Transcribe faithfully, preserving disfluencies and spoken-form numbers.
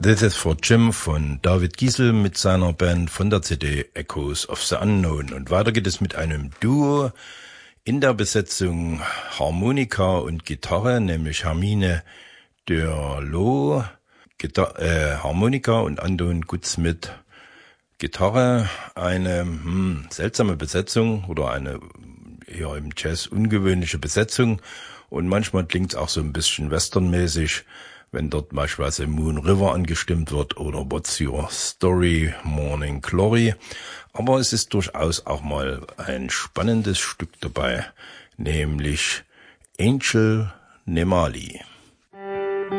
This is for Jim von David Giesel mit seiner Band von der C D Echoes of the Unknown. Und weiter geht es mit einem Duo in der Besetzung Harmonika und Gitarre, nämlich Hermine Dörlo, Gitar- äh, Harmonika und Anton Gutzmidt Gitarre. Eine hm, seltsame Besetzung oder eine eher im Jazz ungewöhnliche Besetzung. Und manchmal klingt es auch so ein bisschen westernmäßig, wenn dort beispielsweise Moon River angestimmt wird oder What's Your Story, Morning Glory. Aber es ist durchaus auch mal ein spannendes Stück dabei, nämlich Angel Nemali.